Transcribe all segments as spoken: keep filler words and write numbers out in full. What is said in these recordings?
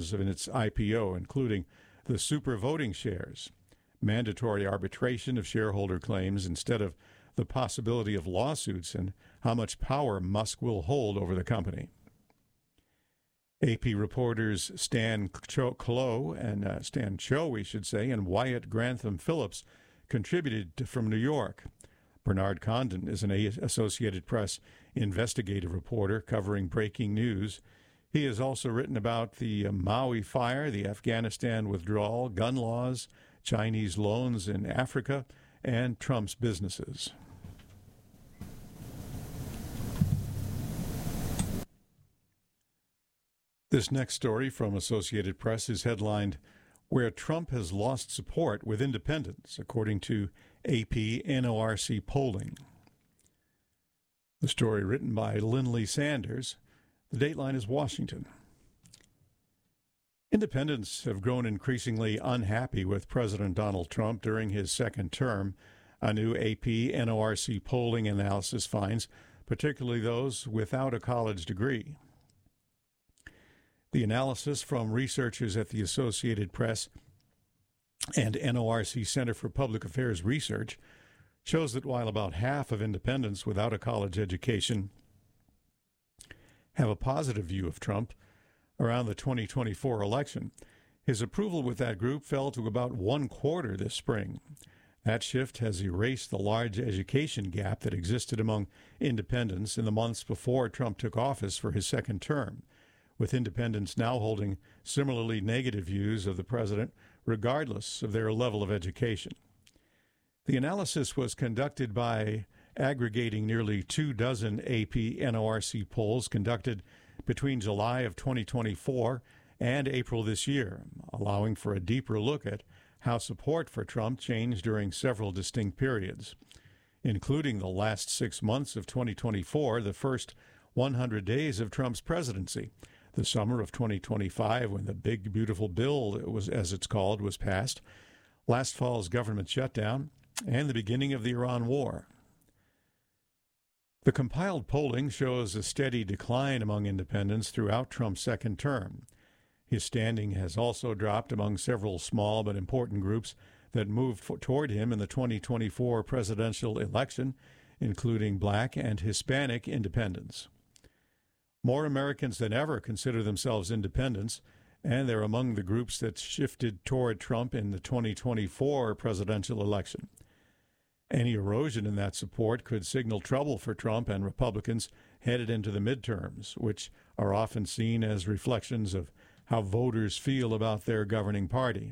terms in its I P O, including the super voting shares, mandatory arbitration of shareholder claims instead of the possibility of lawsuits, and how much power Musk will hold over the company. A P reporters Stan Cho and uh, Stan Cho, we should say, and Wyatt Grantham Phillips contributed from New York. Bernard Condon is an Associated Press investigative reporter covering breaking news. He has also written about the Maui fire, the Afghanistan withdrawal, gun laws, Chinese loans in Africa, and Trump's businesses. This next story from Associated Press is headlined, "Where Trump Has Lost Support with Independents," according to A P N O R C polling. The story written by Lindley Sanders. The dateline is Washington. Independents have grown increasingly unhappy with President Donald Trump during his second term, a new A P N O R C polling analysis finds, particularly those without a college degree. The analysis from researchers at the Associated Press and N O R C Center for Public Affairs Research shows that while about half of independents without a college education have a positive view of Trump around the twenty twenty-four election, his approval with that group fell to about one quarter this spring. That shift has erased the large education gap that existed among independents in the months before Trump took office for his second term, with independents now holding similarly negative views of the president regardless of their level of education. The analysis was conducted by aggregating nearly two dozen A P N O R C polls conducted between July of twenty twenty-four and April this year, allowing for a deeper look at how support for Trump changed during several distinct periods, including the last six months of twenty twenty-four, the first one hundred days of Trump's presidency, the summer of twenty twenty-five when the big, beautiful bill, it was, as it's called, was passed, last fall's government shutdown, and the beginning of the Iran war. The compiled polling shows a steady decline among independents throughout Trump's second term. His standing has also dropped among several small but important groups that moved for, toward him in the twenty twenty-four presidential election, including black and Hispanic independents. More Americans than ever consider themselves independents, and they're among the groups that shifted toward Trump in the twenty twenty-four presidential election. Any erosion in that support could signal trouble for Trump and Republicans headed into the midterms, which are often seen as reflections of how voters feel about their governing party.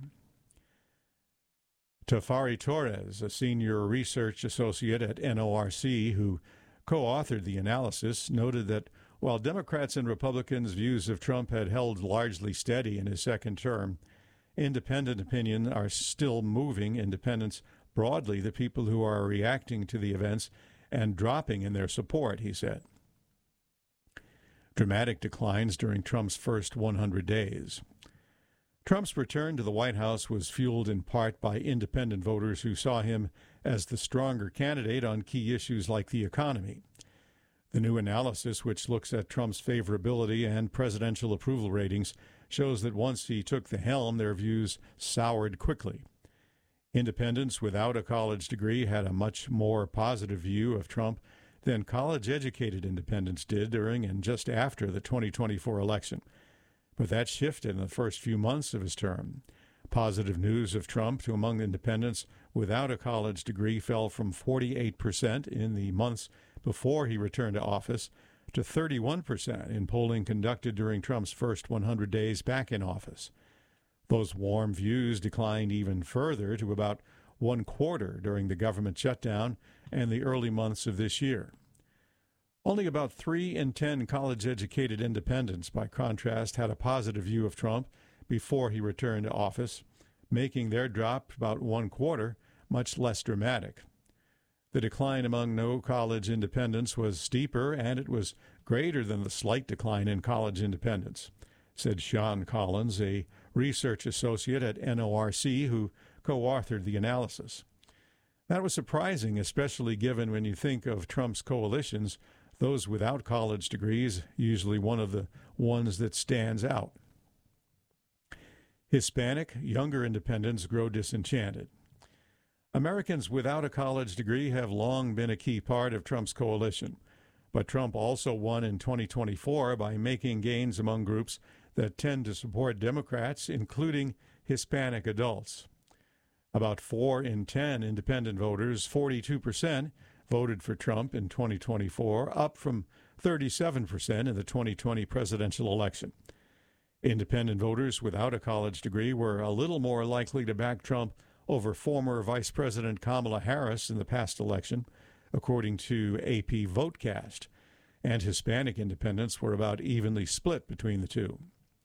Tafari Torres, a senior research associate at N O R C who co-authored the analysis, noted that while Democrats and Republicans' views of Trump had held largely steady in his second term, independent opinion are still moving independents broadly, the people who are reacting to the events and dropping in their support, he said. Dramatic declines during Trump's first one hundred days. Trump's return to the White House was fueled in part by independent voters who saw him as the stronger candidate on key issues like the economy. The new analysis, which looks at Trump's favorability and presidential approval ratings, shows that once he took the helm, their views soured quickly. Independents without a college degree had a much more positive view of Trump than college-educated independents did during and just after the twenty twenty-four election. But that shifted in the first few months of his term. Positive news of Trump to among independents without a college degree fell from forty-eight percent in the months before he returned to office to thirty-one percent in polling conducted during Trump's first one hundred days back in office. Those warm views declined even further to about one quarter during the government shutdown and the early months of this year. Only about three in ten college-educated independents, by contrast, had a positive view of Trump before he returned to office, making their drop about one quarter much less dramatic. The decline among no-college independents was steeper, and it was greater than the slight decline in college independents, said Sean Collins, a research associate at N O R C who co-authored the analysis. That was surprising, especially given when you think of Trump's coalitions, those without college degrees, usually one of the ones that stands out. Hispanic, younger independents grow disenchanted. Americans without a college degree have long been a key part of Trump's coalition, but Trump also won in twenty twenty-four by making gains among groups that tend to support Democrats, including Hispanic adults. About four in ten independent voters, forty-two percent, voted for Trump in twenty twenty-four, up from thirty-seven percent in the twenty twenty presidential election. Independent voters without a college degree were a little more likely to back Trump over former Vice President Kamala Harris in the past election, according to A P Votecast, and Hispanic independents were about evenly split between the two.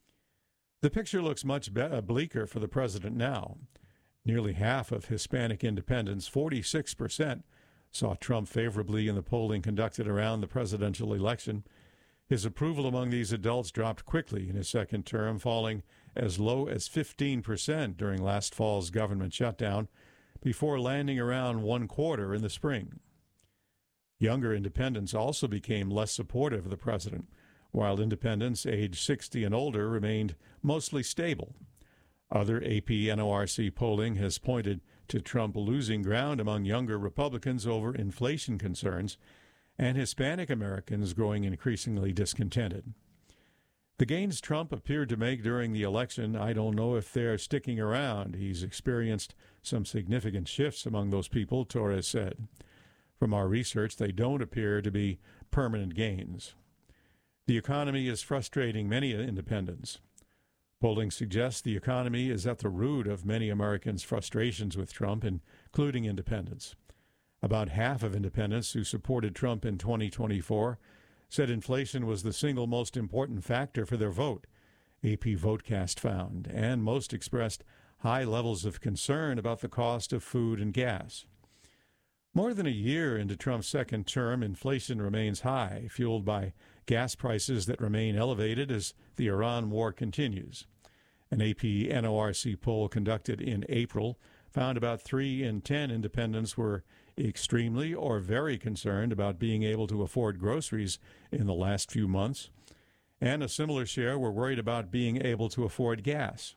The picture looks much be- bleaker for the president now. Nearly half of Hispanic independents, forty-six percent, saw Trump favorably in the polling conducted around the presidential election. His approval among these adults dropped quickly in his second term, falling as low as fifteen percent during last fall's government shutdown, before landing around one quarter in the spring. Younger independents also became less supportive of the president, while independents aged sixty and older remained mostly stable. Other A P N O R C polling has pointed to Trump losing ground among younger Republicans over inflation concerns, and Hispanic Americans growing increasingly discontented. The gains Trump appeared to make during the election, I don't know if they're sticking around. He's experienced some significant shifts among those people, Torres said. From our research, they don't appear to be permanent gains. The economy is frustrating many independents. Polling suggests the economy is at the root of many Americans' frustrations with Trump, including independents. About half of independents who supported Trump in twenty twenty-four said inflation was the single most important factor for their vote, A P Votecast found, and most expressed high levels of concern about the cost of food and gas. More than a year into Trump's second term, inflation remains high, fueled by gas prices that remain elevated as the Iran war continues. An A P N O R C poll conducted in April found about three in ten independents were extremely or very concerned about being able to afford groceries in the last few months, and a similar share were worried about being able to afford gas.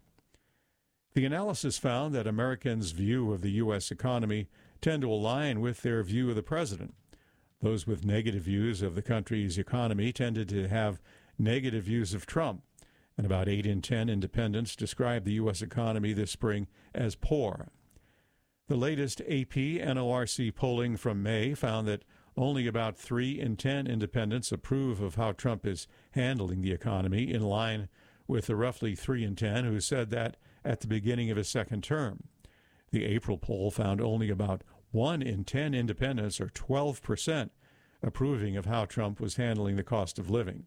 The analysis found that Americans' view of the U S economy tend to align with their view of the president. Those with negative views of the country's economy tended to have negative views of Trump, and about eight in ten independents described the U S economy this spring as poor. The latest A P N O R C polling from May found that only about three in ten independents approve of how Trump is handling the economy, in line with the roughly three in ten who said that at the beginning of his second term. The April poll found only about one in ten independents, or twelve percent, approving of how Trump was handling the cost of living.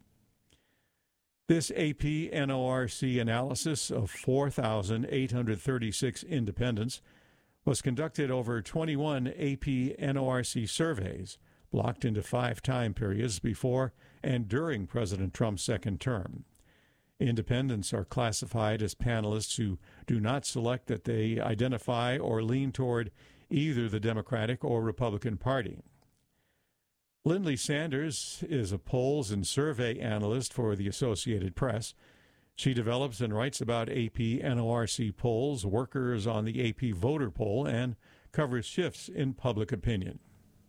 This A P N O R C analysis of four thousand eight hundred thirty-six independents was conducted over twenty-one A P N O R C surveys, blocked into five time periods before and during President Trump's second term. Independents are classified as panelists who do not select that they identify or lean toward either the Democratic or Republican Party. Lindley Sanders is a polls and survey analyst for the Associated Press. She develops and writes about A P N O R C polls, workers on the A P voter poll, and covers shifts in public opinion.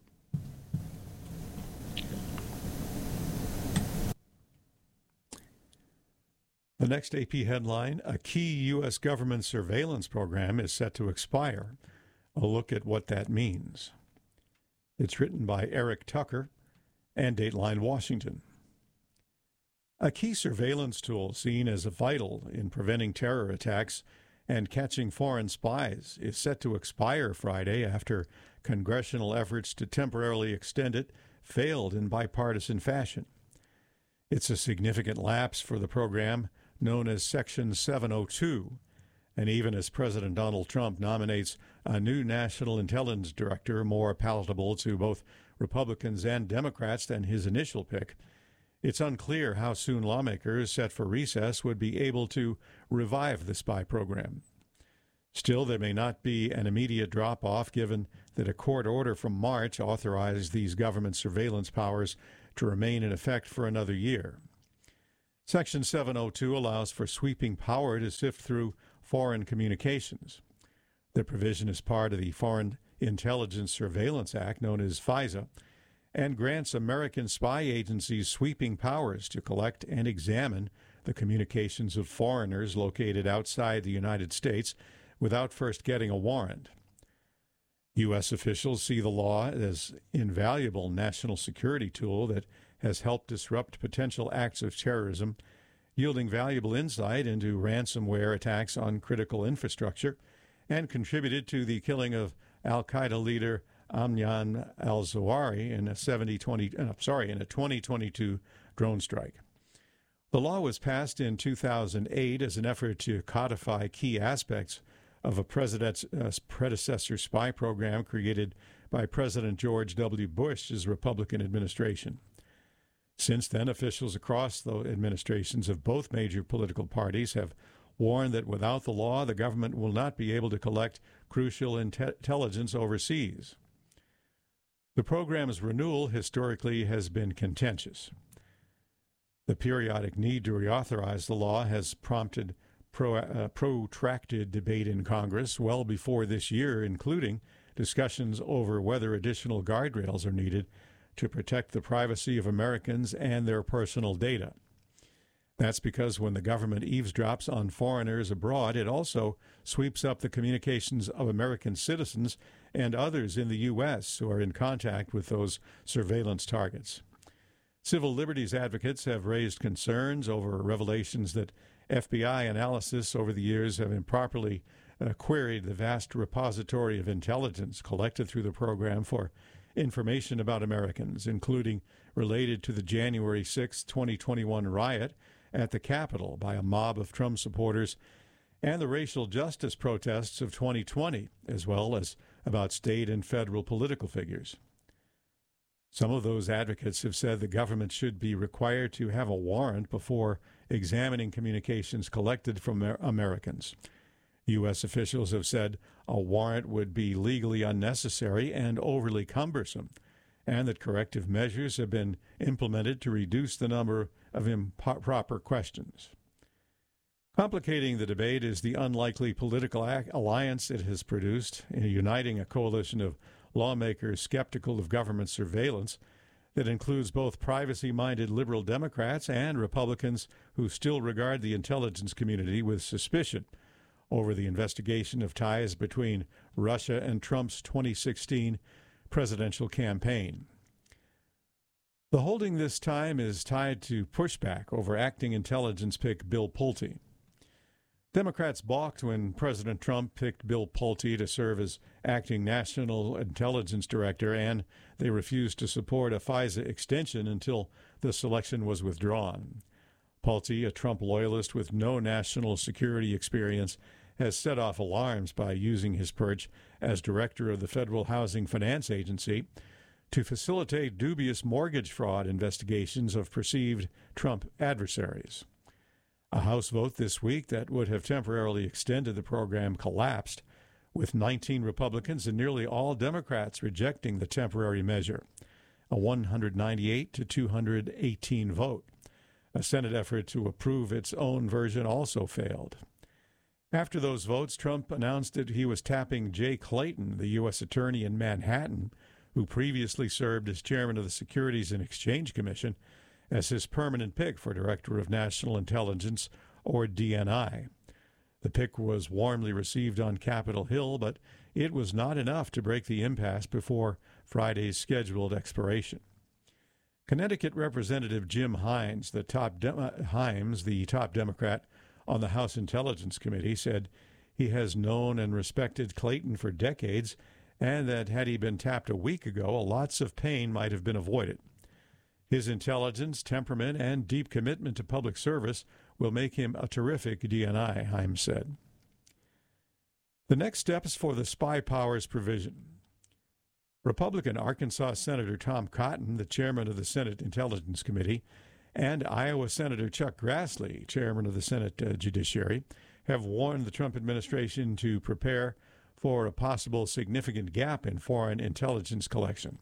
The next A P headline, a key U S government surveillance program is set to expire. A look at what that means. It's written by Eric Tucker and Dateline Washington. A key surveillance tool seen as vital in preventing terror attacks and catching foreign spies is set to expire Friday after congressional efforts to temporarily extend it failed in bipartisan fashion. It's a significant lapse for the program known as Section seven oh two, and even as President Donald Trump nominates a new national intelligence director more palatable to both Republicans and Democrats than his initial pick, it's unclear how soon lawmakers set for recess would be able to revive the spy program. Still, there may not be an immediate drop-off given that a court order from March authorized these government surveillance powers to remain in effect for another year. Section seven oh two allows for sweeping power to sift through foreign communications. The provision is part of the Foreign Intelligence Surveillance Act, known as FISA, and grants American spy agencies sweeping powers to collect and examine the communications of foreigners located outside the United States without first getting a warrant. U S officials see the law as an invaluable national security tool that has helped disrupt potential acts of terrorism, yielding valuable insight into ransomware attacks on critical infrastructure, and contributed to the killing of al-Qaeda leader Ayman al-Zawahiri in a seventy twenty, uh, sorry, in a twenty twenty-two drone strike. The law was passed in two thousand eight as an effort to codify key aspects of a president's uh, predecessor spy program created by President George W. Bush's Republican administration. Since then, officials across the administrations of both major political parties have warned that without the law, the government will not be able to collect crucial inte- intelligence overseas. The program's renewal historically has been contentious. The periodic need to reauthorize the law has prompted pro, uh, protracted debate in Congress well before this year, including discussions over whether additional guardrails are needed to protect the privacy of Americans and their personal data. That's because when the government eavesdrops on foreigners abroad, it also sweeps up the communications of American citizens and others in the U S who are in contact with those surveillance targets. Civil liberties advocates have raised concerns over revelations that F B I analysis over the years have improperly uh, queried the vast repository of intelligence collected through the program for information about Americans, including related to the January sixth, twenty twenty-one riot at the Capitol by a mob of Trump supporters and the racial justice protests of twenty twenty, as well as about state and federal political figures. Some of those advocates have said the government should be required to have a warrant before examining communications collected from Amer- Americans. U S officials have said a warrant would be legally unnecessary and overly cumbersome, and that corrective measures have been implemented to reduce the number of improper questions. Complicating the debate is the unlikely political alliance it has produced in uniting a coalition of lawmakers skeptical of government surveillance that includes both privacy-minded liberal Democrats and Republicans who still regard the intelligence community with suspicion over the investigation of ties between Russia and Trump's twenty sixteen presidential campaign. The holding this time is tied to pushback over acting intelligence pick Bill Pulte. Democrats balked when President Trump picked Bill Pulte to serve as acting National Intelligence Director, and they refused to support a FISA extension until the selection was withdrawn. Pulte, a Trump loyalist with no national security experience, has set off alarms by using his perch as director of the Federal Housing Finance Agency to facilitate dubious mortgage fraud investigations of perceived Trump adversaries. A House vote this week that would have temporarily extended the program collapsed, with nineteen Republicans and nearly all Democrats rejecting the temporary measure, a one hundred ninety-eight to two hundred eighteen vote. A Senate effort to approve its own version also failed. After those votes, Trump announced that he was tapping Jay Clayton, the U S attorney in Manhattan, who previously served as chairman of the Securities and Exchange Commission, as his permanent pick for Director of National Intelligence, or D N I. The pick was warmly received on Capitol Hill, but it was not enough to break the impasse before Friday's scheduled expiration. Connecticut Representative Jim Himes, the top De- Himes, the top Democrat on the House Intelligence Committee, said he has known and respected Clayton for decades, and that had he been tapped a week ago, lots of pain might have been avoided. His intelligence, temperament, and deep commitment to public service will make him a terrific D N I, Himes said. The next steps for the spy powers provision. Republican Arkansas Senator Tom Cotton, the chairman of the Senate Intelligence Committee, and Iowa Senator Chuck Grassley, chairman of the Senate uh, Judiciary, have warned the Trump administration to prepare for a possible significant gap in foreign intelligence collection.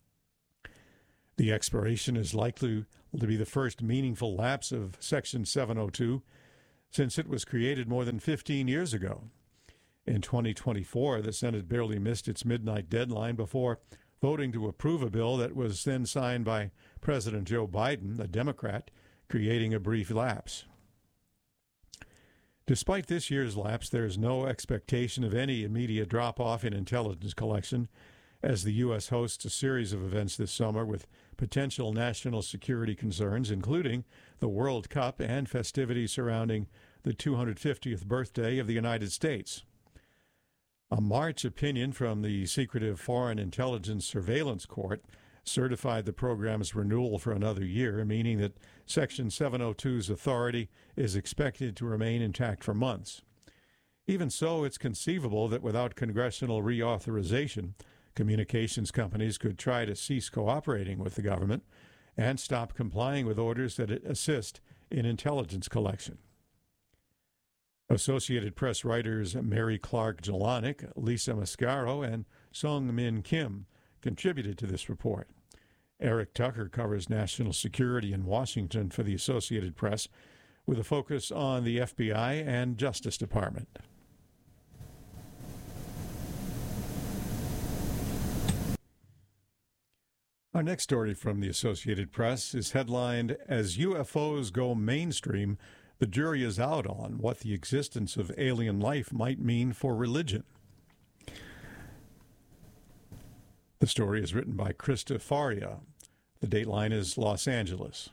The expiration is likely to be the first meaningful lapse of Section seven oh two, since it was created more than fifteen years ago. In twenty twenty-four, the Senate barely missed its midnight deadline before voting to approve a bill that was then signed by President Joe Biden, a Democrat, creating a brief lapse. Despite this year's lapse, there is no expectation of any immediate drop-off in intelligence collection, as the U S hosts a series of events this summer with potential national security concerns, including the World Cup and festivities surrounding the two hundred fiftieth birthday of the United States. A March opinion from the secretive Foreign Intelligence Surveillance Court certified the program's renewal for another year, meaning that Section seven oh two's authority is expected to remain intact for months. Even so, it's conceivable that without congressional reauthorization, communications companies could try to cease cooperating with the government and stop complying with orders that assist in intelligence collection. Associated Press writers Mary Clark Jelinek, Lisa Mascaro, and Sung Min Kim contributed to this report. Eric Tucker covers national security in Washington for the Associated Press, with a focus on the F B I and Justice Department. Our next story from the Associated Press is headlined, "As U F Os Go Mainstream, the Jury is Out on What the Existence of Alien Life Might Mean for Religion." The story is written by Krista Faria. The dateline is Los Angeles.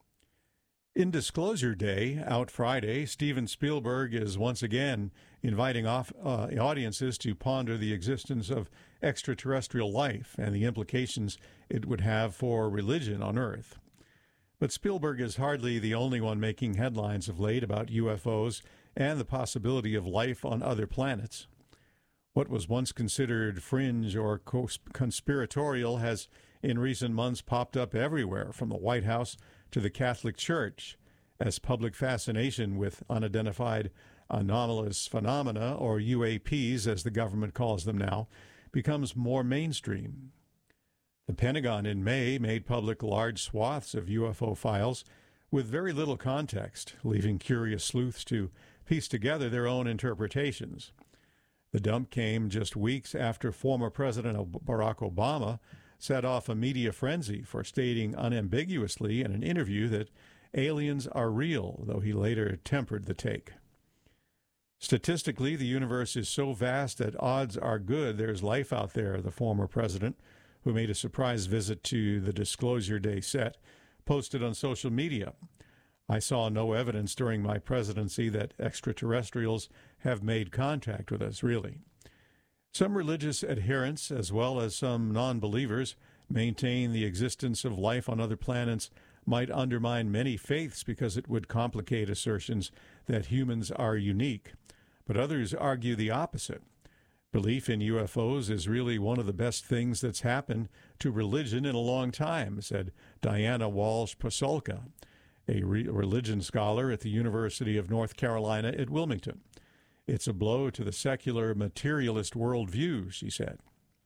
In Disclosure Day, out Friday, Steven Spielberg is once again inviting off, uh, audiences to ponder the existence of extraterrestrial life and the implications it would have for religion on Earth. But Spielberg is hardly the only one making headlines of late about U F Os and the possibility of life on other planets. What was once considered fringe or conspiratorial has in recent months popped up everywhere, from the White House to the Catholic Church, as public fascination with unidentified anomalous phenomena, or U A Ps as the government calls them now, becomes more mainstream. The Pentagon in May made public large swaths of U F O files with very little context, leaving curious sleuths to piece together their own interpretations. The dump came just weeks after former President Barack Obama set off a media frenzy for stating unambiguously in an interview that aliens are real, though he later tempered the take. Statistically, the universe is so vast that odds are good there's life out there, the former president, who made a surprise visit to the Disclosure Day set, posted on social media. "I saw no evidence during my presidency that extraterrestrials have made contact with us, really." Some religious adherents, as well as some non-believers, maintain the existence of life on other planets might undermine many faiths because it would complicate assertions that humans are unique. But others argue the opposite. Belief in U F Os is really one of the best things that's happened to religion in a long time, said Diana Walsh-Pasulka, a re- religion scholar at the University of North Carolina at Wilmington. "It's a blow to the secular materialist worldview," she said.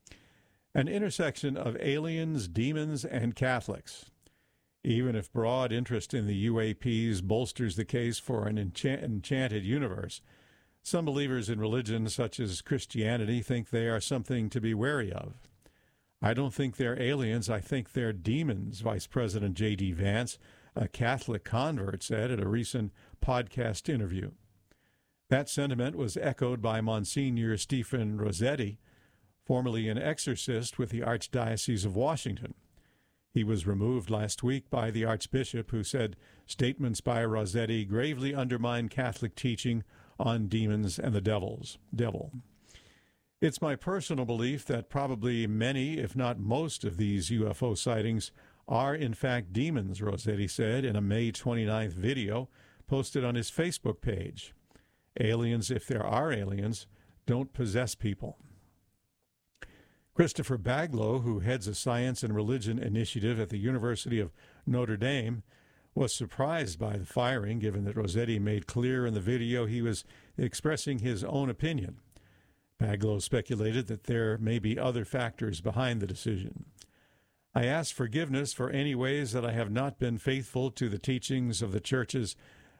An intersection of aliens, demons, and Catholics. Even if broad interest in the U A Ps bolsters the case for an enchant- enchanted universe, some believers in religion, such as Christianity, think they are something to be wary of. "I don't think they're aliens, I think they're demons," Vice President J D Vance, a Catholic convert, said at a recent podcast interview. That sentiment was echoed by Monsignor Stephen Rossetti, formerly an exorcist with the Archdiocese of Washington. He was removed last week by the Archbishop, who said statements by Rossetti gravely undermine Catholic teaching on demons and the devils, devil. "It's my personal belief that probably many, if not most, of these U F O sightings are in fact demons," Rossetti said in a May twenty-ninth video posted on his Facebook page. "Aliens, if there are aliens, don't possess people." Christopher Baglow, who heads a science and religion initiative at the University of Notre Dame, was surprised by the firing, given that Rossetti made clear in the video he was expressing his own opinion. Baglow speculated that there may be other factors behind the decision. "I ask forgiveness for any ways that I have not been faithful to the teachings of the churches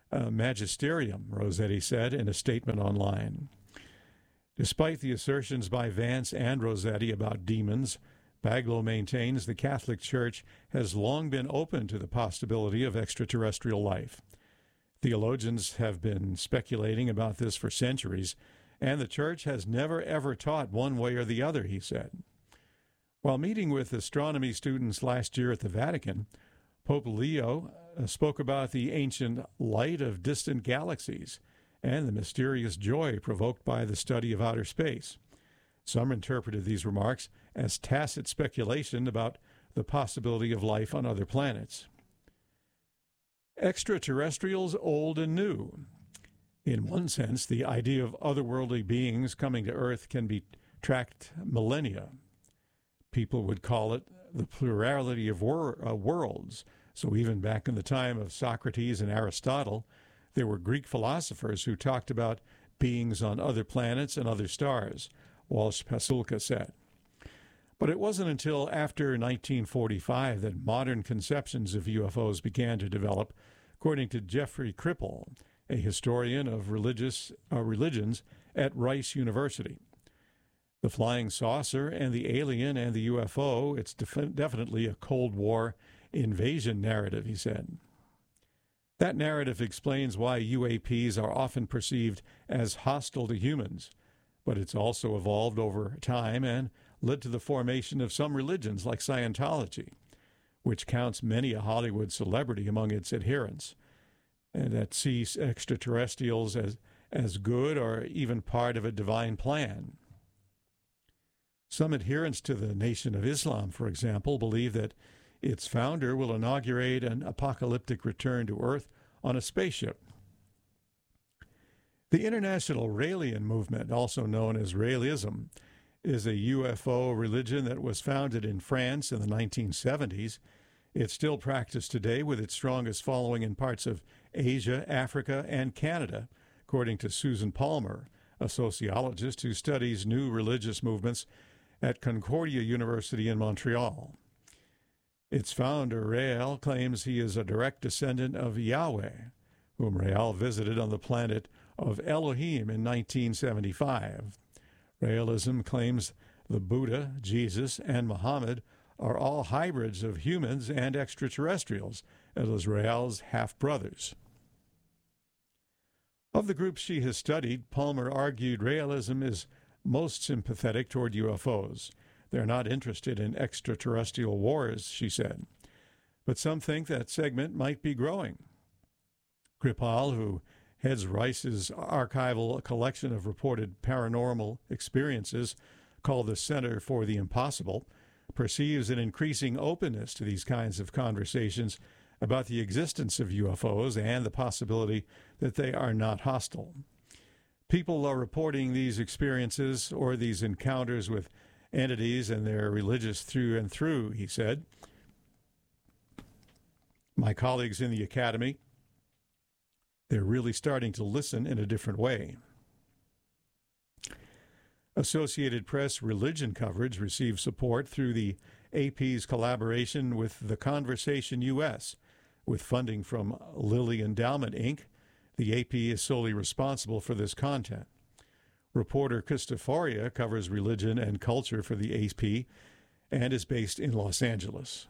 uh, magisterium, Rossetti said in a statement online. Despite the assertions by Vance and Rossetti about demons, Baglow maintains the Catholic Church has long been open to the possibility of extraterrestrial life. Theologians have been speculating about this for centuries, and the Church has never ever taught one way or the other, he said. While meeting with astronomy students last year at the Vatican, Pope Leo spoke about the ancient light of distant galaxies and the mysterious joy provoked by the study of outer space. Some interpreted these remarks as tacit speculation about the possibility of life on other planets. Extraterrestrials, old and new. In one sense, the idea of otherworldly beings coming to Earth can be tracked millennia. People would call it the plurality of wor- uh, worlds. So even back in the time of Socrates and Aristotle, there were Greek philosophers who talked about beings on other planets and other stars, Walsh Pasulka said. But it wasn't until after nineteen forty-five that modern conceptions of U F Os began to develop, according to Jeffrey Kripal, a historian of religious uh, religions at Rice University. The flying saucer and the alien and the U F O, it's def- definitely a Cold War invasion narrative, he said. That narrative explains why U A Ps are often perceived as hostile to humans, but it's also evolved over time and led to the formation of some religions like Scientology, which counts many a Hollywood celebrity among its adherents, and that sees extraterrestrials as, as good or even part of a divine plan. Some adherents to the Nation of Islam, for example, believe that its founder will inaugurate an apocalyptic return to Earth on a spaceship. The International Raelian Movement, also known as Raelism, is a U F O religion that was founded in France in the nineteen seventies. It's still practiced today with its strongest following in parts of Asia, Africa, and Canada, according to Susan Palmer, a sociologist who studies new religious movements at Concordia University in Montreal. Its founder, Rael, claims he is a direct descendant of Yahweh, whom Rael visited on the planet of Elohim in nineteen seventy-five. Raelism claims the Buddha, Jesus, and Muhammad are all hybrids of humans and extraterrestrials, as Rael's half-brothers. Of the groups she has studied, Palmer argued Raelism is most sympathetic toward U F Os. They're not interested in extraterrestrial wars, she said. But some think that segment might be growing. Kripal, who heads Rice's archival collection of reported paranormal experiences called the Center for the Impossible, perceives an increasing openness to these kinds of conversations about the existence of U F Os and the possibility that they are not hostile. People are reporting these experiences or these encounters with entities, and they're religious through and through, he said. My colleagues in the academy, they're really starting to listen in a different way. Associated Press religion coverage received support through the A P's collaboration with The Conversation U S, with funding from Lilly Endowment, Incorporated. The A P is solely responsible for this content. Reporter Christoforia covers religion and culture for the A P and is based in Los Angeles.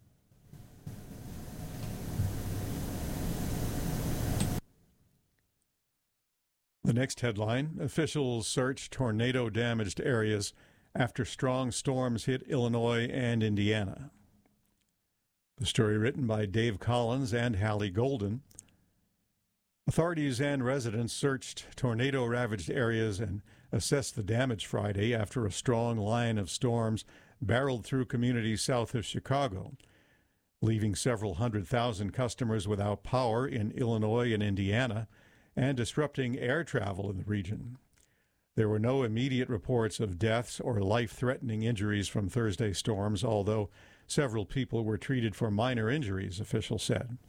The next headline, officials search tornado-damaged areas after strong storms hit Illinois and Indiana. The story written by Dave Collins and Hallie Golden. Authorities and residents searched tornado-ravaged areas and assessed the damage Friday after a strong line of storms barreled through communities south of Chicago, leaving several hundred thousand customers without power in Illinois and Indiana and disrupting air travel in the region. There were no immediate reports of deaths or life-threatening injuries from Thursday's storms, although several people were treated for minor injuries, officials said.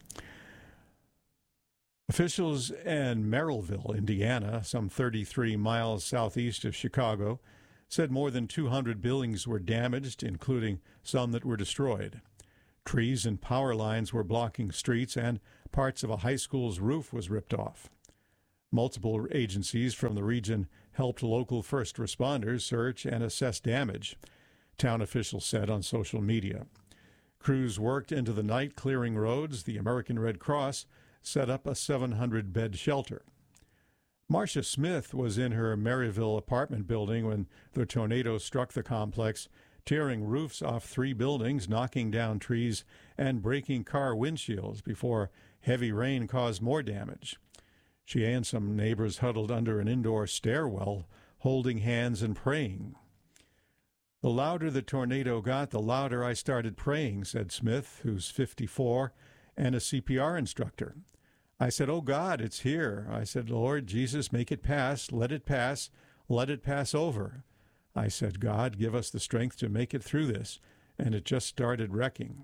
Officials in Merrillville, Indiana, some thirty-three miles southeast of Chicago, said more than two hundred buildings were damaged, including some that were destroyed. Trees and power lines were blocking streets, and parts of a high school's roof was ripped off. Multiple agencies from the region helped local first responders search and assess damage, town officials said on social media. Crews worked into the night clearing roads. The American Red Cross set up a seven hundred bed shelter. Marcia Smith was in her Maryville apartment building when the tornado struck the complex, tearing roofs off three buildings, knocking down trees, and breaking car windshields before heavy rain caused more damage. She and some neighbors huddled under an indoor stairwell, holding hands and praying. The louder the tornado got, the louder I started praying, said Smith, who's fifty-four and a C P R instructor. I said, "Oh God, it's here." I said, "Lord Jesus, make it pass, let it pass, let it pass over." I said, "God, give us the strength to make it through this," and it just started wrecking.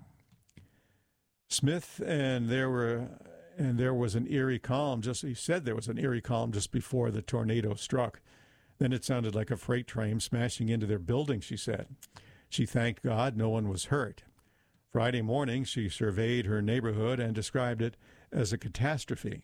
Smith and there were and there was an eerie calm. Just he said there was an eerie calm just before the tornado struck. Then it sounded like a freight train smashing into their building, she said. She thanked God no one was hurt. Friday morning, she surveyed her neighborhood and described it as a catastrophe.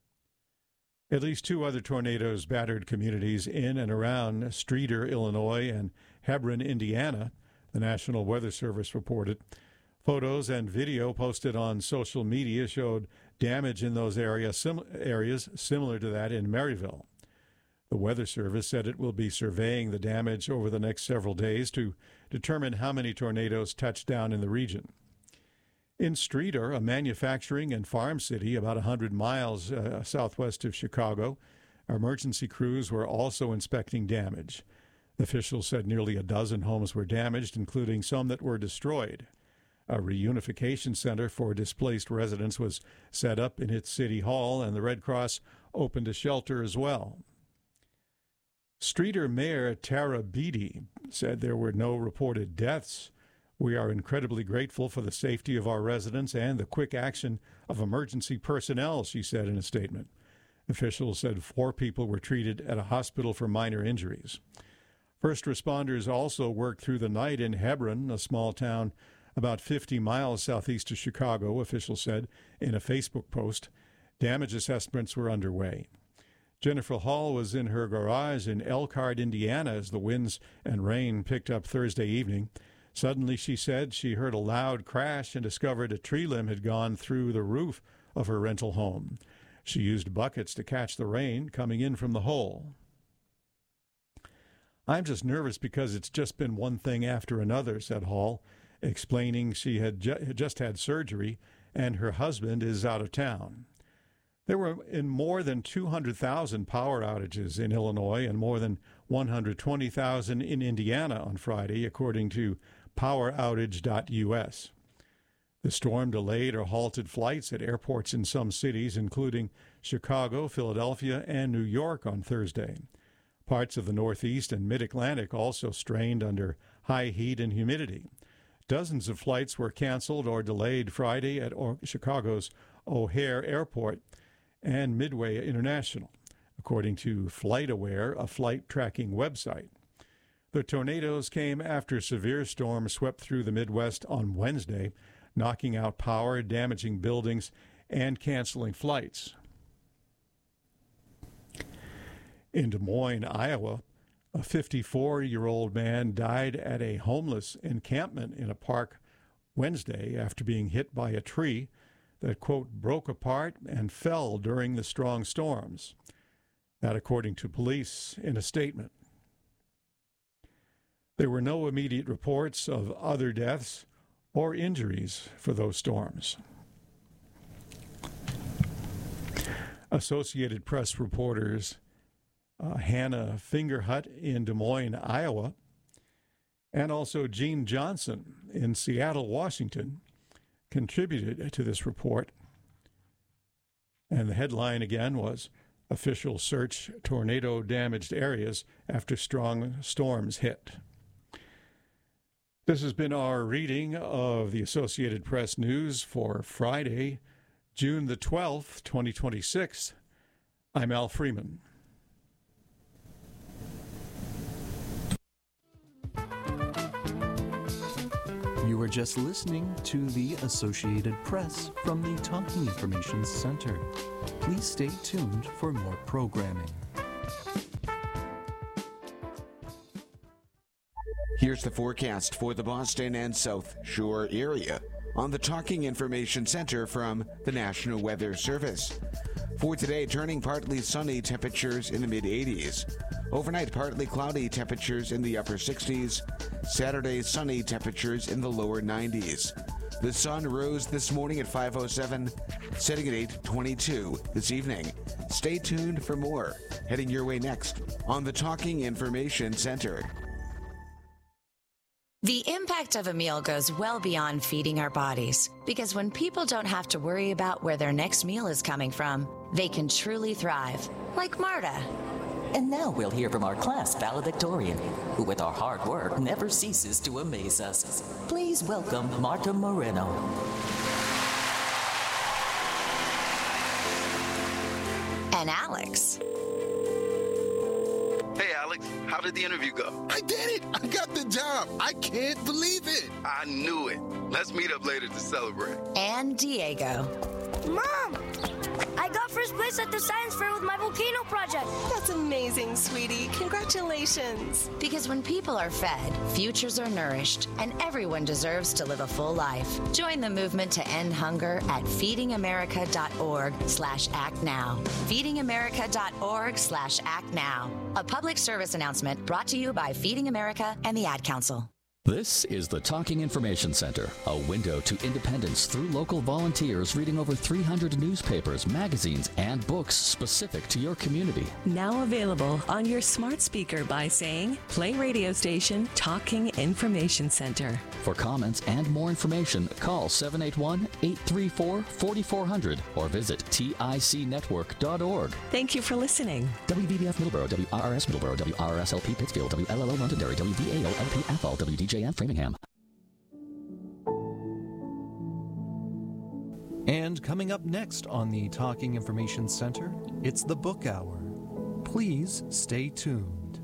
At least two other tornadoes battered communities in and around Streator, Illinois, and Hebron, Indiana, the National Weather Service reported. Photos and video posted on social media showed damage in those area, sim- areas similar to that in Maryville. The Weather Service said it will be surveying the damage over the next several days to determine how many tornadoes touch down in the region. In Streator, a manufacturing and farm city about one hundred miles uh, southwest of Chicago, emergency crews were also inspecting damage. Officials said nearly a dozen homes were damaged, including some that were destroyed. A reunification center for displaced residents was set up in its city hall, and the Red Cross opened a shelter as well. Streator Mayor Tara Beatty said there were no reported deaths. "We are incredibly grateful for the safety of our residents and the quick action of emergency personnel," she said in a statement. Officials said four people were treated at a hospital for minor injuries. First responders also worked through the night in Hebron, a small town about fifty miles southeast of Chicago, officials said in a Facebook post. Damage assessments were underway. Jennifer Hall was in her garage in Elkhart, Indiana, as the winds and rain picked up Thursday evening. Suddenly, she said, she heard a loud crash and discovered a tree limb had gone through the roof of her rental home. She used buckets to catch the rain coming in from the hole. "I'm just nervous because it's just been one thing after another," said Hall, explaining she had ju- just had surgery and her husband is out of town. There were in more than two hundred thousand power outages in Illinois and more than one hundred twenty thousand in Indiana on Friday, according to power outage dot U S. The storm delayed or halted flights at airports in some cities, including Chicago, Philadelphia, and New York on Thursday. Parts of the Northeast and Mid-Atlantic also strained under high heat and humidity. Dozens of flights were canceled or delayed Friday at Chicago's O'Hare Airport and Midway International, according to FlightAware, a flight tracking website. The tornadoes came after severe storms swept through the Midwest on Wednesday, knocking out power, damaging buildings, and canceling flights. In Des Moines, Iowa, a fifty-four-year-old man died at a homeless encampment in a park Wednesday after being hit by a tree that, quote, broke apart and fell during the strong storms. That according to police in a statement. There were no immediate reports of other deaths or injuries for those storms. Associated Press reporters uh, Hannah Fingerhut in Des Moines, Iowa, and also Gene Johnson in Seattle, Washington, contributed to this report. And the headline again was, "Officials search tornado-damaged areas after strong storms hit." This has been our reading of the Associated Press News for Friday, June the twelfth, twenty twenty-six. I'm Al Freeman. You were just listening to the Associated Press from the Talking Information Center. Please stay tuned for more programming. Here's the forecast for the Boston and South Shore area on the Talking Information Center from the National Weather Service. For today, turning partly sunny, temperatures in the mid eighties. Overnight, partly cloudy, temperatures in the upper sixties. Saturday, sunny, temperatures in the lower nineties. The sun rose this morning at five oh seven, setting at eight twenty-two this evening. Stay tuned for more. Heading your way next on the Talking Information Center. The impact of a meal goes well beyond feeding our bodies, because when people don't have to worry about where their next meal is coming from, they can truly thrive, like Marta. And now we'll hear from our class valedictorian, who with our hard work never ceases to amaze us. Please welcome Marta Moreno. And Alex. Hey, Alex, how did the interview go? I did it! I got the job! I can't believe it! I knew it. Let's meet up later to celebrate. And Diego. Mom! I got first place at the science fair with my volcano project. That's amazing, sweetie. Congratulations. Because when people are fed, futures are nourished, and everyone deserves to live a full life. Join the movement to end hunger at feedingamerica.org slash act now. feedingamerica.org slash act now. A public service announcement brought to you by Feeding America and the Ad Council. This is the Talking Information Center, a window to independence through local volunteers reading over three hundred newspapers, magazines, and books specific to your community. Now available on your smart speaker by saying, play radio station Talking Information Center. For comments and more information, call seven eight one, eight three four, four four zero zero or visit tic network dot org. Thank you for listening. W V B F Middleborough, W R R S Middleborough, W R R S L P Pittsfield, W L L O Londonderry, W V A O L P Athol, W D J F Framingham. And coming up next on the Talking Information Center, it's the Book Hour. Please stay tuned.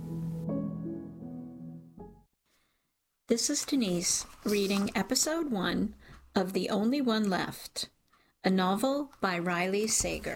This is Denise reading episode one of The Only One Left, a novel by Riley Sager.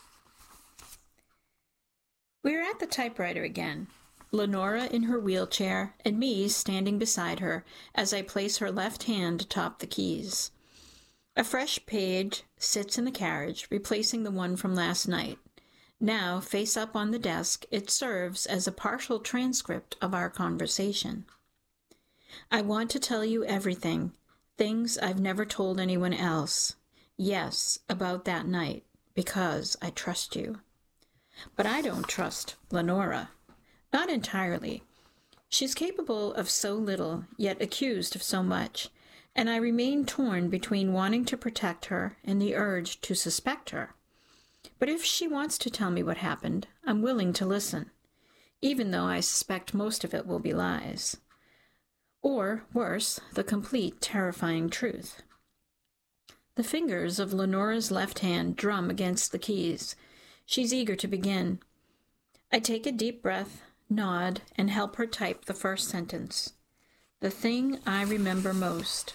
We're at the typewriter again, Lenora in her wheelchair and me standing beside her as I place her left hand atop the keys. A fresh page sits in the carriage, replacing the one from last night. Now, face up on the desk, it serves as a partial transcript of our conversation. I want to tell you everything, things I've never told anyone else. Yes, about that night, because I trust you. But I don't trust Lenora. Not entirely. She's capable of so little, yet accused of so much, and I remain torn between wanting to protect her and the urge to suspect her. But if she wants to tell me what happened, I'm willing to listen, even though I suspect most of it will be lies. Or, worse, the complete, terrifying truth. The fingers of Lenora's left hand drum against the keys. She's eager to begin. I take a deep breath, nod, and help her type the first sentence. The thing I remember most.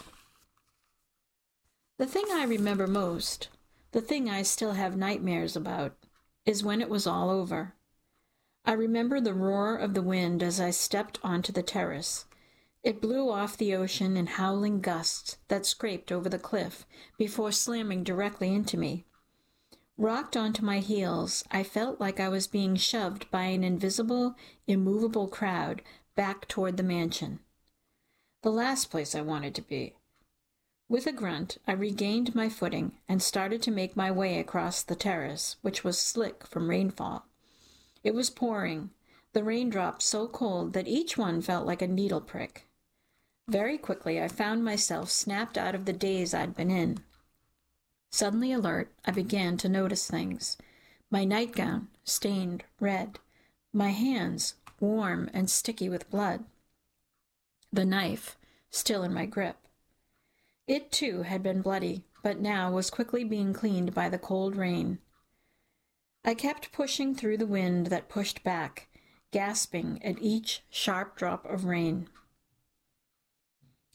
The thing I remember most, the thing I still have nightmares about, is when it was all over. I remember the roar of the wind as I stepped onto the terrace. It blew off the ocean in howling gusts that scraped over the cliff before slamming directly into me. Rocked onto my heels, I felt like I was being shoved by an invisible, immovable crowd back toward the mansion. The last place I wanted to be. With a grunt, I regained my footing and started to make my way across the terrace, which was slick from rainfall. It was pouring, the raindrops so cold that each one felt like a needle prick. Very quickly, I found myself snapped out of the daze I'd been in. Suddenly alert, I began to notice things. My nightgown, stained red. My hands, warm and sticky with blood. The knife, still in my grip. It, too, had been bloody, but now was quickly being cleaned by the cold rain. I kept pushing through the wind that pushed back, gasping at each sharp drop of rain.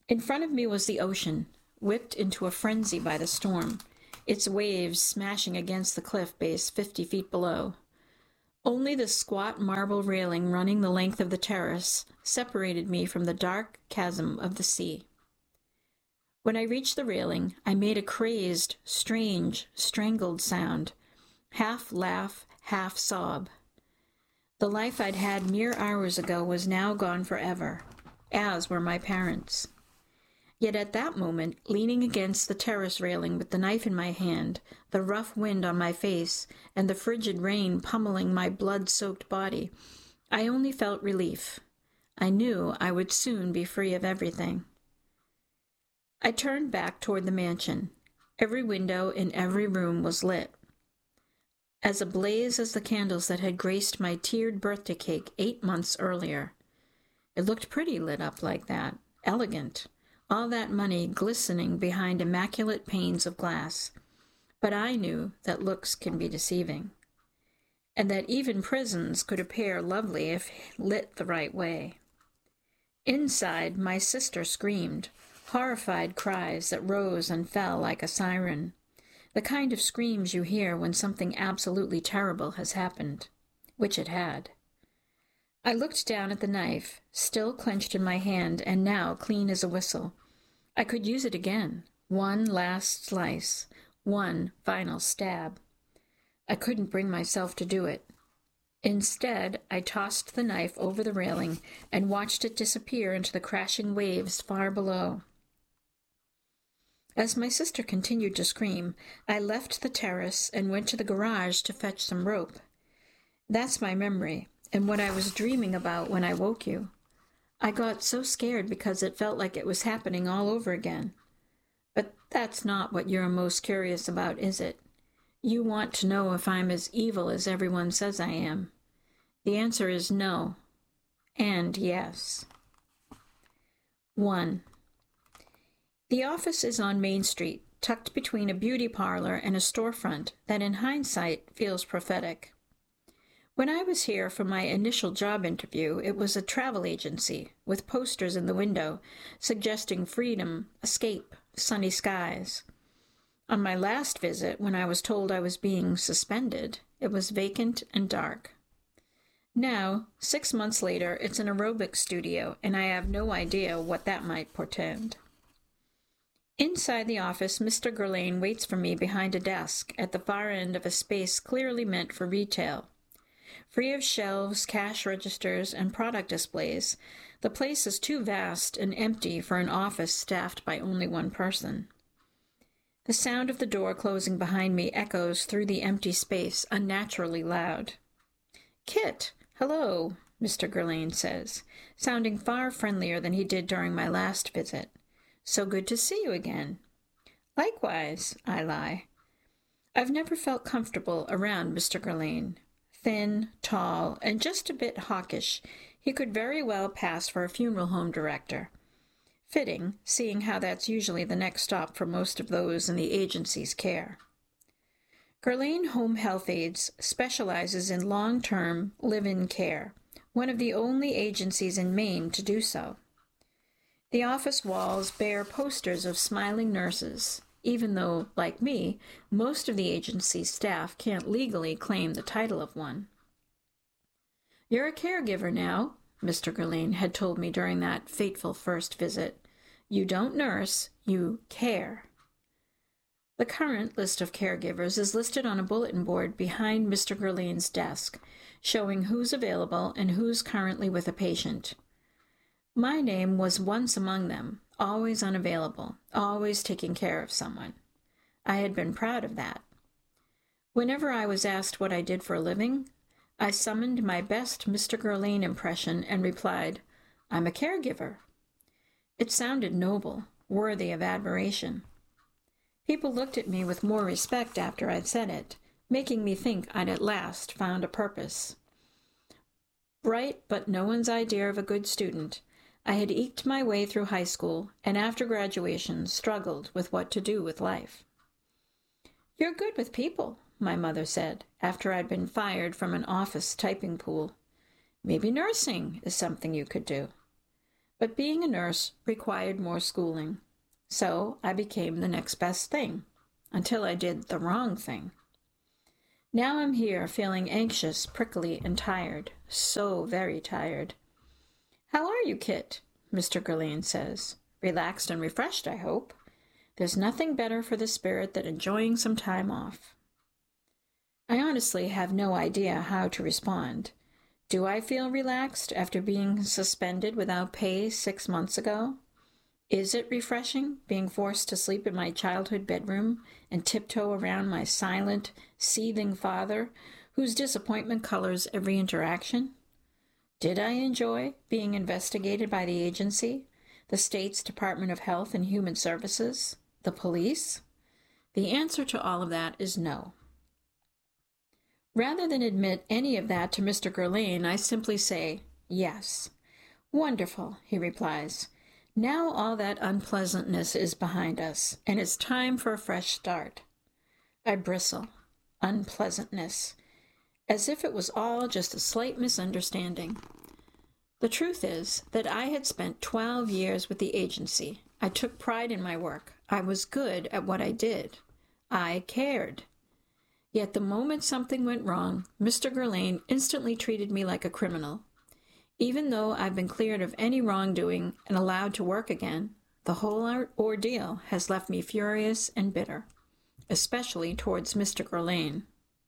In front of me was the ocean, whipped into a frenzy by the storm, its waves smashing against the cliff base fifty feet below. Only the squat marble railing running the length of the terrace separated me from the dark chasm of the sea. When I reached the railing, I made a crazed, strange, strangled sound, half laugh, half sob. The life I'd had mere hours ago was now gone forever, as were my parents. Yet at that moment, leaning against the terrace railing with the knife in my hand, the rough wind on my face, and the frigid rain pummeling my blood-soaked body, I only felt relief. I knew I would soon be free of everything. I turned back toward the mansion. Every window in every room was lit, as ablaze as the candles that had graced my tiered birthday cake eight months earlier. It looked pretty lit up like that, elegant, all that money glistening behind immaculate panes of glass. But I knew that looks can be deceiving, and that even prisons could appear lovely if lit the right way. Inside, my sister screamed, horrified cries that rose and fell like a siren, the kind of screams you hear when something absolutely terrible has happened, which it had. I looked down at the knife, still clenched in my hand and now clean as a whistle. I could use it again, one last slice, one final stab. I couldn't bring myself to do it. Instead, I tossed the knife over the railing and watched it disappear into the crashing waves far below. As my sister continued to scream, I left the terrace and went to the garage to fetch some rope. That's my memory, and what I was dreaming about when I woke you. I got so scared because it felt like it was happening all over again. But that's not what you're most curious about, is it? You want to know if I'm as evil as everyone says I am. The answer is no, and yes. One. The office is on Main Street, tucked between a beauty parlor and a storefront that in hindsight feels prophetic. When I was here for my initial job interview, it was a travel agency with posters in the window suggesting freedom, escape, sunny skies. On my last visit, when I was told I was being suspended, it was vacant and dark. Now, six months later, it's an aerobics studio, and I have no idea what that might portend. Inside the office, Mister Guerlain waits for me behind a desk at the far end of a space clearly meant for retail. Free of shelves, cash registers, and product displays, the place is too vast and empty for an office staffed by only one person. The sound of the door closing behind me echoes through the empty space, unnaturally loud. "Kit, hello," Mister Guerlain says, sounding far friendlier than he did during my last visit. "So good to see you again." "Likewise," I lie. I've never felt comfortable around Mister Guerlain. Thin, tall, and just a bit hawkish, he could very well pass for a funeral home director. Fitting, seeing how that's usually the next stop for most of those in the agency's care. Guerlain Home Health Aides specializes in long-term, live-in care, one of the only agencies in Maine to do so. The office walls bear posters of smiling nurses, even though, like me, most of the agency's staff can't legally claim the title of one. "You're a caregiver now," Mister Guerlain had told me during that fateful first visit. "You don't nurse, you care." The current list of caregivers is listed on a bulletin board behind Mister Guerlain's desk, showing who's available and who's currently with a patient. My name was once among them, always unavailable, always taking care of someone. I had been proud of that. Whenever I was asked what I did for a living, I summoned my best Mister Guerlain impression and replied, "I'm a caregiver." It sounded noble, worthy of admiration. People looked at me with more respect after I'd said it, making me think I'd at last found a purpose. Bright but no one's idea of a good student, I had eked my way through high school, and after graduation struggled with what to do with life. "You're good with people," my mother said, after I'd been fired from an office typing pool. "Maybe nursing is something you could do." But being a nurse required more schooling, so I became the next best thing, until I did the wrong thing. Now I'm here feeling anxious, prickly, and tired, so very tired. "How are you, Kit?" Mister Gurlane says. "Relaxed and refreshed, I hope. There's nothing better for the spirit than enjoying some time off." I honestly have no idea how to respond. Do I feel relaxed after being suspended without pay six months ago? Is it refreshing, being forced to sleep in my childhood bedroom and tiptoe around my silent, seething father, whose disappointment colors every interaction? Did I enjoy being investigated by the agency, the state's Department of Health and Human Services, the police? The answer to all of that is no. Rather than admit any of that to Mister Gurlane, I simply say, "Yes." "Wonderful," he replies. "Now all that unpleasantness is behind us, and it's time for a fresh start." I bristle. Unpleasantness. As if it was all just a slight misunderstanding. The truth is that I had spent twelve years with the agency. I took pride in my work. I was good at what I did. I cared. Yet the moment something went wrong, Mister Gurlane instantly treated me like a criminal. Even though I've been cleared of any wrongdoing and allowed to work again, the whole ordeal has left me furious and bitter, especially towards Mister Gurlane.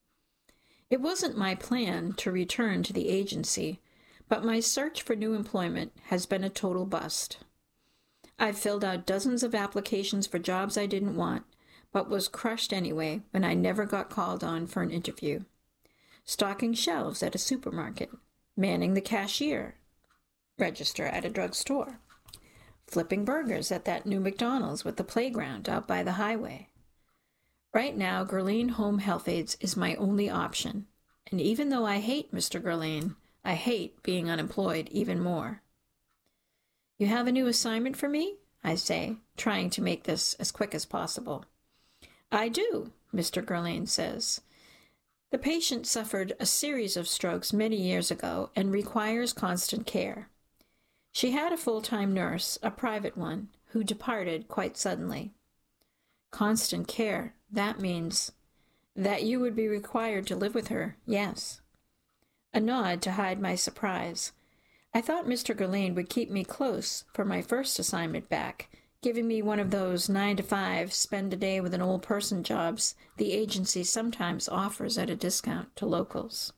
It wasn't my plan to return to the agency, but my search for new employment has been a total bust. I've filled out dozens of applications for jobs I didn't want, but was crushed anyway when I never got called on for an interview. Stocking shelves at a supermarket, manning the cashier register at a drugstore, flipping burgers at that new McDonald's with the playground out by the highway. Right now, Gurlane Home Health Aides is my only option, and even though I hate Mister Gurlane, I hate being unemployed even more. "You have a new assignment for me?" I say, trying to make this as quick as possible. "I do," Mister Gurlane says. "The patient suffered a series of strokes many years ago and requires constant care. She had a full-time nurse, a private one, who departed quite suddenly." Constant care, that means that you would be required to live with her, yes. A nod to hide my surprise. I thought Mister Gurlane would keep me close for my first assignment back, giving me one of those nine to five, spend a day with an old person jobs the agency sometimes offers at a discount to locals.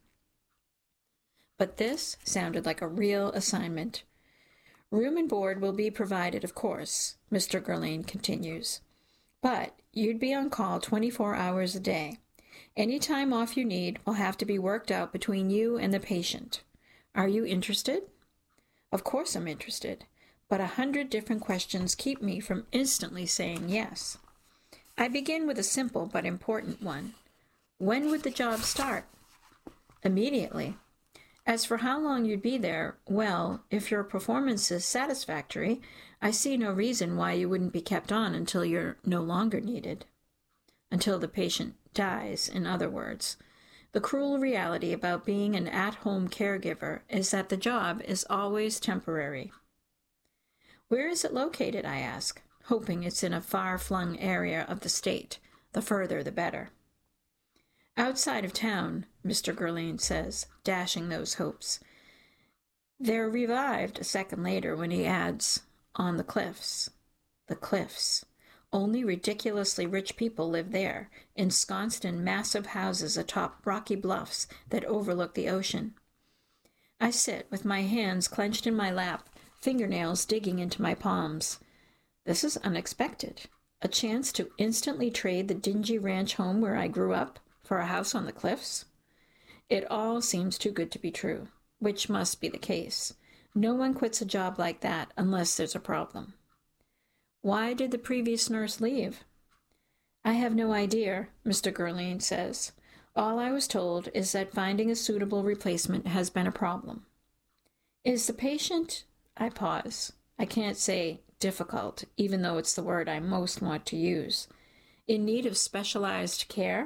But this sounded like a real assignment. "Room and board will be provided, of course," Mister Gurlane continues. "But you'd be on call twenty-four hours a day. Any time off you need will have to be worked out between you and the patient. Are you interested?" Of course I'm interested, but a hundred different questions keep me from instantly saying yes. I begin with a simple but important one. When would the job start? Immediately. As for how long you'd be there, well, if your performance is satisfactory, I see no reason why you wouldn't be kept on until you're no longer needed. Until the patient dies, in other words. The cruel reality about being an at-home caregiver is that the job is always temporary. "Where is it located?" I ask, hoping it's in a far-flung area of the state. The further, the better. "Outside of town," Mister Gurlane says, dashing those hopes. They're revived a second later when he adds, "on the cliffs." The cliffs. Only ridiculously rich people live there, ensconced in massive houses atop rocky bluffs that overlook the ocean. I sit with my hands clenched in my lap, fingernails digging into my palms. This is unexpected. A chance to instantly trade the dingy ranch home where I grew up for a house on the cliffs? It all seems too good to be true, which must be the case. No one quits a job like that unless there's a problem. Why did the previous nurse leave? I have no idea, Mister Gurlane says. All I was told is that finding a suitable replacement has been a problem. Is the patient... I pause. I can't say difficult, even though it's the word I most want to use. In need of specialized care?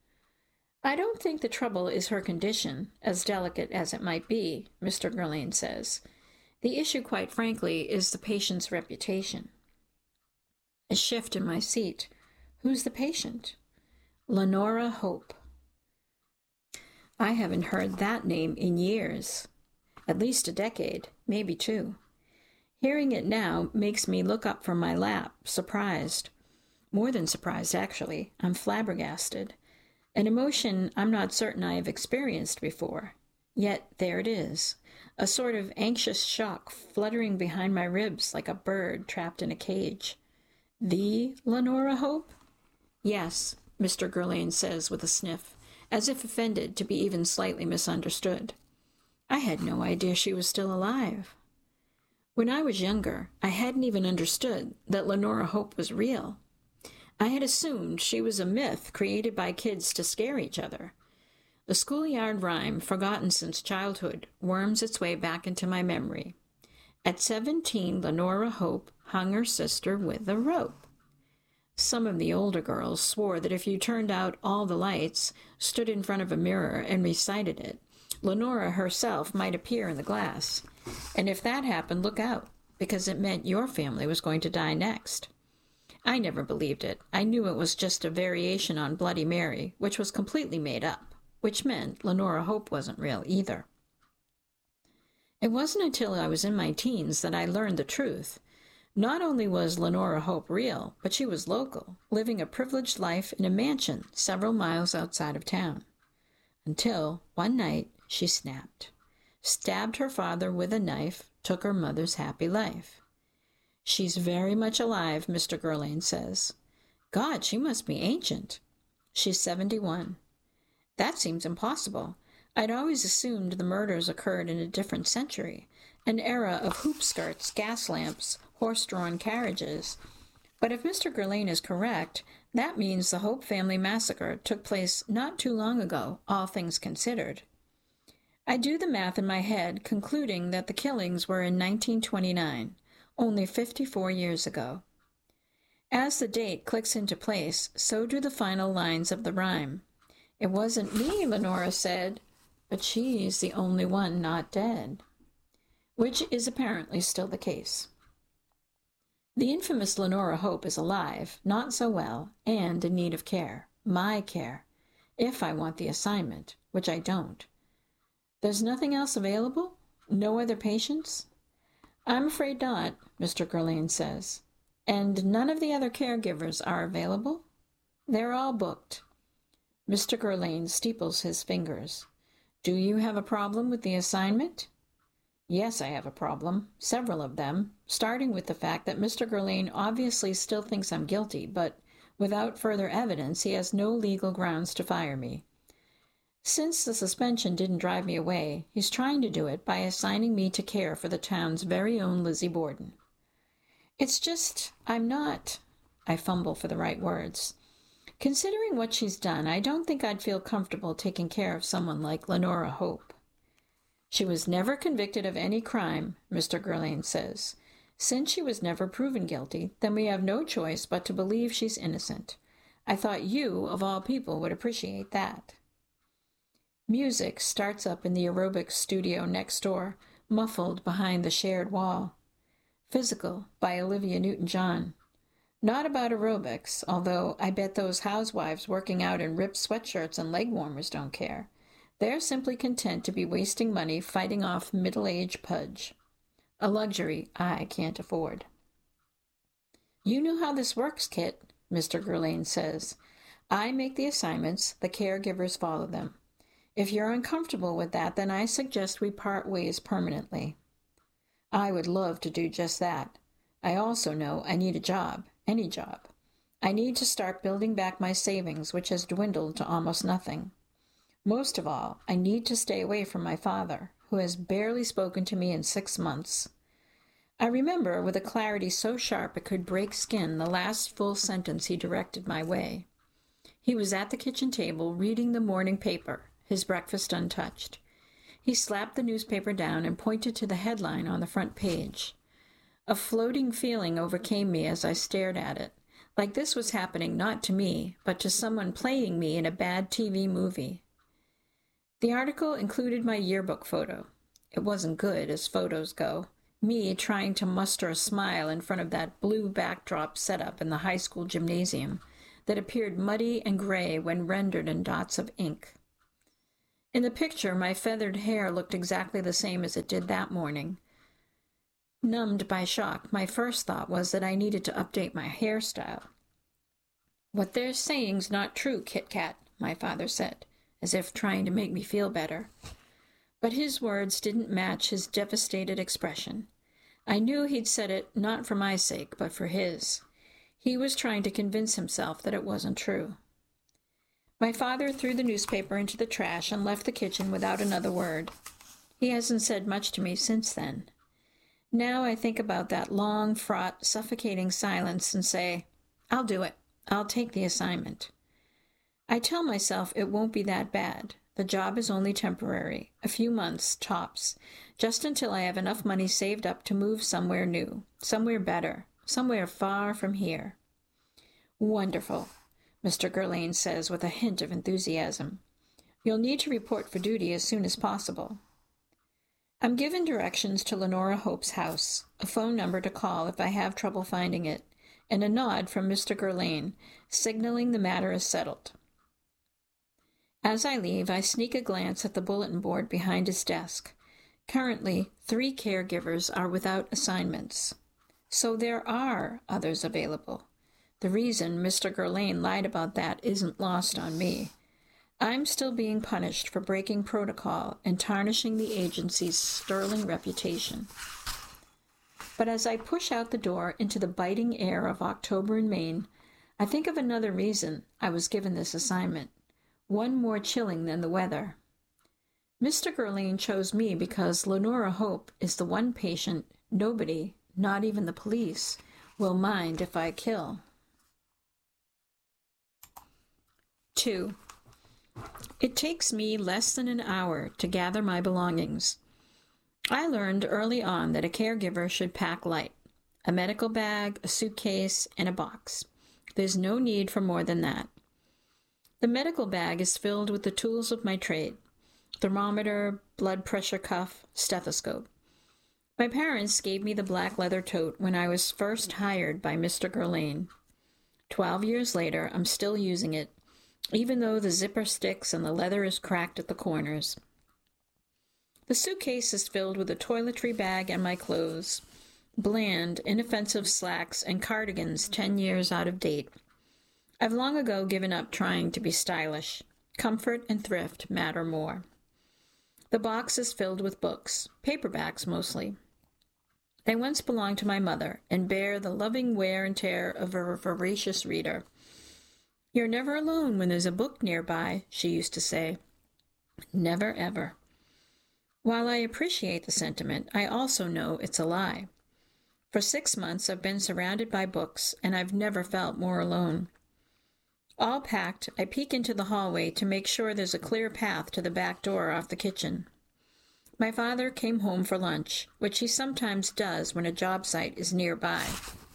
I don't think the trouble is her condition, as delicate as it might be, Mister Gurlane says. The issue, quite frankly, is the patient's reputation. A shift in my seat. Who's the patient? Lenora Hope. I haven't heard that name in years. At least a decade, maybe two. Hearing it now makes me look up from my lap, surprised. More than surprised, actually. I'm flabbergasted. An emotion I'm not certain I have experienced before. Yet there it is. A sort of anxious shock fluttering behind my ribs like a bird trapped in a cage. The Lenora Hope? Yes, Mister Guerlain says with a sniff, as if offended to be even slightly misunderstood. I had no idea she was still alive. When I was younger, I hadn't even understood that Lenora Hope was real. I had assumed she was a myth created by kids to scare each other. The schoolyard rhyme, forgotten since childhood, worms its way back into my memory. At seventeen, Lenora Hope hung her sister with a rope. Some of the older girls swore that if you turned out all the lights, stood in front of a mirror, and recited it, Lenora herself might appear in the glass. And if that happened, look out, because it meant your family was going to die next. I never believed it. I knew it was just a variation on Bloody Mary, which was completely made up, which meant Lenora Hope wasn't real either. It wasn't until I was in my teens that I learned the truth. Not only was Lenora Hope real, but she was local, living a privileged life in a mansion several miles outside of town. Until, one night, she snapped, stabbed her father with a knife, took her mother's happy life. She's very much alive, Mister Guerlain says. God, she must be ancient. She's seventy-one. That seems impossible. I'd always assumed the murders occurred in a different century, an era of hoop skirts, gas lamps, horse-drawn carriages. But if Mister Guerlain is correct, that means the Hope family massacre took place not too long ago, all things considered. I do the math in my head, concluding that the killings were in nineteen twenty-nine, only fifty-four years ago. As the date clicks into place, so do the final lines of the rhyme. It wasn't me, Lenora said, but she's the only one not dead. Which is apparently still the case. The infamous Lenora Hope is alive, not so well, and in need of care. My care. If I want the assignment, which I don't. There's nothing else available? No other patients? I'm afraid not, Mister Guerlain says. And none of the other caregivers are available? They're all booked. Mister Guerlain steeples his fingers. Do you have a problem with the assignment? Yes, I have a problem. Several of them, starting with the fact that Mister Guerlain obviously still thinks I'm guilty, but without further evidence, he has no legal grounds to fire me. Since the suspension didn't drive me away, he's trying to do it by assigning me to care for the town's very own Lizzie Borden. It's just, I'm not, I fumble for the right words. Considering what she's done, I don't think I'd feel comfortable taking care of someone like Lenora Hope. She was never convicted of any crime, Mister Guerlain says. Since she was never proven guilty, then we have no choice but to believe she's innocent. I thought you, of all people, would appreciate that. Music starts up in the aerobics studio next door, muffled behind the shared wall. Physical by Olivia Newton-John. Not about aerobics, although I bet those housewives working out in ripped sweatshirts and leg warmers don't care. They're simply content to be wasting money fighting off middle-aged pudge. A luxury I can't afford. You know how this works, Kit, Mister Guerlain says. I make the assignments, the caregivers follow them. If you're uncomfortable with that, then I suggest we part ways permanently. I would love to do just that. I also know I need a job, any job. I need to start building back my savings, which has dwindled to almost nothing. Most of all, I need to stay away from my father, who has barely spoken to me in six months. I remember, with a clarity so sharp it could break skin, the last full sentence he directed my way. He was at the kitchen table reading the morning paper, his breakfast untouched. He slapped the newspaper down and pointed to the headline on the front page. A floating feeling overcame me as I stared at it, like this was happening not to me, but to someone playing me in a bad T V movie. The article included my yearbook photo. It wasn't good, as photos go. me trying to muster a smile in front of that blue backdrop setup in the high school gymnasium that appeared muddy and gray when rendered in dots of ink. In the picture, my feathered hair looked exactly the same as it did that morning. Numbed by shock, my first thought was that I needed to update my hairstyle. "What they're saying's not true, Kit Kat," my father said, as if trying to make me feel better. But his words didn't match his devastated expression. I knew he'd said it not for my sake, but for his. He was trying to convince himself that it wasn't true. My father threw the newspaper into the trash and left the kitchen without another word. He hasn't said much to me since then. Now I think about that long, fraught, suffocating silence and say, I'll do it. I'll take the assignment. I tell myself it won't be that bad. The job is only temporary, a few months, tops, just until I have enough money saved up to move somewhere new, somewhere better, somewhere far from here. Wonderful, Mister Guerlain says with a hint of enthusiasm. You'll need to report for duty as soon as possible. I'm given directions to Lenora Hope's house, a phone number to call if I have trouble finding it, and a nod from Mister Guerlain, signaling the matter is settled. As I leave, I sneak a glance at the bulletin board behind his desk. Currently, three caregivers are without assignments. So there are others available. The reason Mister Guerlain lied about that isn't lost on me. I'm still being punished for breaking protocol and tarnishing the agency's sterling reputation. But as I push out the door into the biting air of October in Maine, I think of another reason I was given this assignment, one more chilling than the weather. Mister Guerlain chose me because Lenora Hope is the one patient nobody, not even the police, will mind if I kill. Two. It takes me less than an hour to gather my belongings. I learned early on that a caregiver should pack light, a medical bag, a suitcase, and a box. There's no need for more than that. The medical bag is filled with the tools of my trade, thermometer, blood pressure cuff, stethoscope. My parents gave me the black leather tote when I was first hired by Mister Guerlain. Twelve years later, I'm still using it, even though the zipper sticks and the leather is cracked at the corners. The suitcase is filled with a toiletry bag and my clothes, bland, inoffensive slacks and cardigans ten years out of date. I've long ago given up trying to be stylish. Comfort and thrift matter more. The box is filled with books, paperbacks mostly. They once belonged to my mother and bear the loving wear and tear of a voracious reader. You're never alone when there's a book nearby, she used to say. Never, ever. While I appreciate the sentiment, I also know it's a lie. For six months, I've been surrounded by books, and I've never felt more alone. All packed, I peek into the hallway to make sure there's a clear path to the back door off the kitchen. My father came home for lunch, which he sometimes does when a job site is nearby.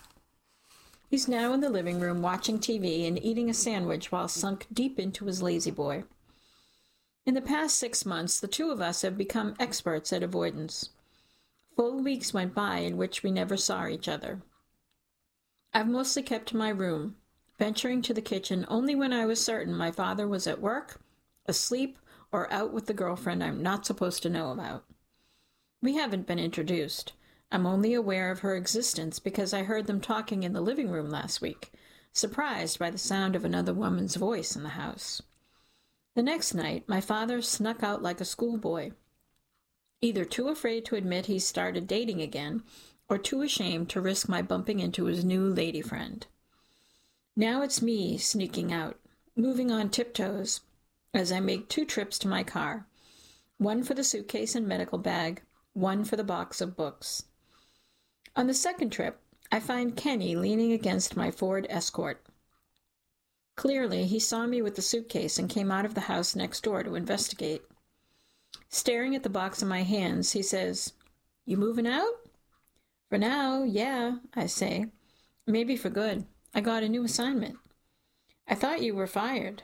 He's now in the living room watching T V and eating a sandwich while sunk deep into his lazy boy. In the past six months, the two of us have become experts at avoidance. Full weeks went by in which we never saw each other. I've mostly kept to my room, venturing to the kitchen only when I was certain my father was at work, asleep, or out with the girlfriend I'm not supposed to know about. We haven't been introduced. I'm only aware of her existence because I heard them talking in the living room last week, surprised by the sound of another woman's voice in the house. The next night, my father snuck out like a schoolboy, either too afraid to admit he's started dating again, or too ashamed to risk my bumping into his new lady friend. Now it's me sneaking out, moving on tiptoes, as I make two trips to my car, one for the suitcase and medical bag, one for the box of books. On the second trip, I find Kenny leaning against my Ford Escort. Clearly, he saw me with the suitcase and came out of the house next door to investigate. Staring at the box in my hands, he says, "You moving out?" "For now, yeah," I say. "Maybe for good. I got a new assignment." "I thought you were fired."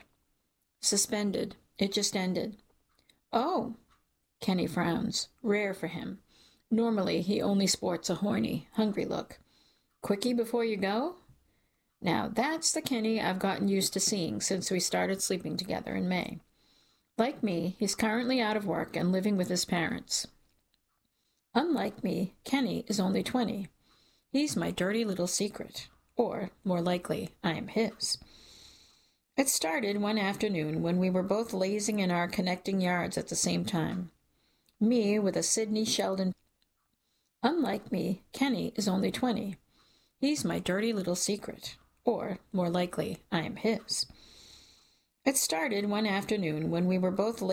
"Suspended. It just ended." "Oh." Kenny frowns. Rare for him. Normally, he only sports a horny, hungry look. Quickie before you go? Now, that's the Kenny I've gotten used to seeing since we started sleeping together in May. Like me, he's currently out of work and living with his parents. Unlike me, Kenny is only twenty. He's my dirty little secret. Or, more likely, I am his. It started one afternoon when we were both lazing in our connecting yards at the same time. Me with a Sidney Sheldon. Unlike me, Kenny is only twenty. He's my dirty little secret. Or, more likely, I am his. It started one afternoon when we were both